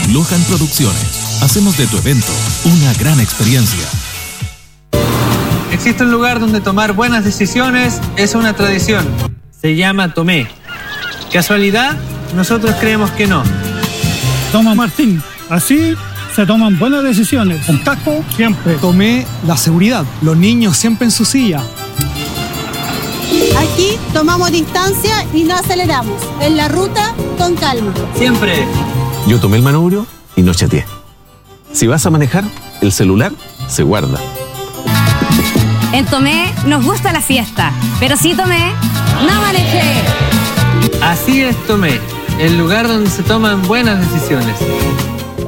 Lohan Producciones. Hacemos de tu evento una gran experiencia. Existe un lugar donde tomar buenas decisiones es una tradición. Se llama Tomé. ¿Casualidad? Nosotros creemos que no. Toma Martín, así se toman buenas decisiones. Con casco siempre. Tomé la seguridad. Los niños siempre en su silla. Aquí tomamos distancia y no aceleramos. En la ruta, con calma. Siempre. Yo tomé el manubrio y no chateé. Si vas a manejar, el celular se guarda. En Tomé nos gusta la fiesta, pero si tomé, no manejé. Así es Tomé, el lugar donde se toman buenas decisiones.